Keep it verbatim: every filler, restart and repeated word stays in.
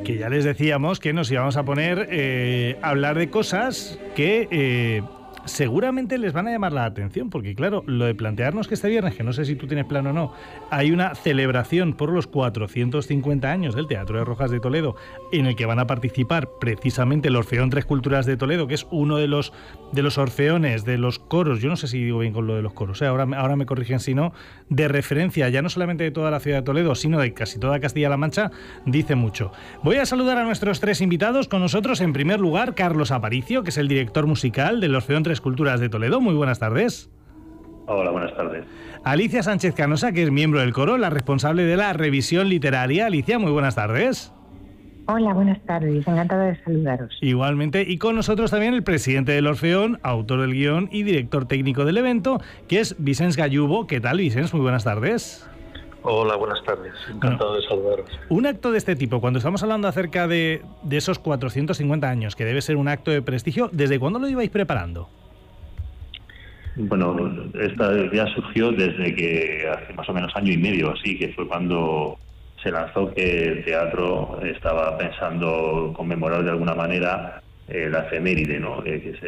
que ya les decíamos que nos íbamos a poner eh, a hablar de cosas que eh, seguramente les van a llamar la atención, porque claro, lo de plantearnos que este viernes, que no sé si tú tienes plan o no, hay una celebración por los cuatrocientos cincuenta años del Teatro de Rojas de Toledo, en el que van a participar precisamente el Orfeón Tres Culturas de Toledo, que es uno de los de los orfeones, de los coros, yo no sé si digo bien con lo de los coros, ¿eh? ahora, ahora me corrigen si no, de referencia ya no solamente de toda la ciudad de Toledo, sino de casi toda Castilla-La Mancha, dice mucho. Voy a saludar a nuestros tres invitados. Con nosotros, en primer lugar, Carlos Aparicio, que es el director musical del Orfeón Tres Culturas de Toledo. Muy buenas tardes. Hola, buenas tardes. Alicia Sánchez Canosa, que es miembro del coro, la responsable de la revisión literaria. Alicia, muy buenas tardes. Hola, buenas tardes. Encantada de saludaros. Igualmente. Y con nosotros también el presidente del Orfeón, autor del guión y director técnico del evento, que es Vicens Gallubo. ¿Qué tal, Vicens? Muy buenas tardes. Hola, buenas tardes. Encantado bueno, de saludaros. Un acto de este tipo, cuando estamos hablando acerca de, de esos cuatrocientos cincuenta años, que debe ser un acto de prestigio, ¿desde cuándo lo ibais preparando? Bueno, esta idea surgió desde que hace más o menos año y medio, así que fue cuando se lanzó que el teatro estaba pensando conmemorar de alguna manera eh, la efeméride, ¿no? Eh, que es